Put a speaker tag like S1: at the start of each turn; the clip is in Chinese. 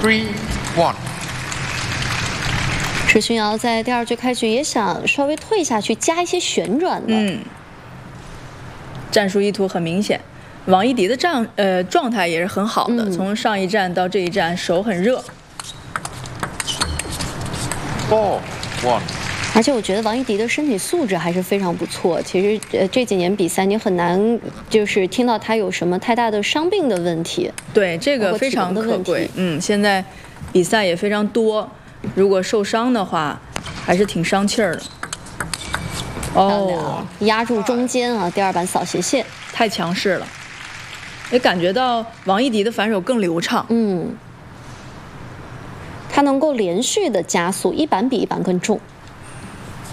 S1: 3-1。
S2: 石勋瑶在第2局开局也想稍微退下去，加一些旋转的。
S3: 战术意图很明显。王一迪的状态也是很好的，从上一站到这一站手很热。
S1: 4-1。
S2: 而且我觉得王一迪的身体素质还是非常不错。其实这几年比赛你很难就是听到他有什么太大的伤病的问题。
S3: 对，这个非常可贵。现在比赛也非常多，如果受伤的话，还是挺伤气儿的。
S2: 压住中间啊，第2板扫斜线，
S3: 太强势了。也感觉到王一迪的反手更流畅。
S2: 他能够连续的加速，一板比一板更重。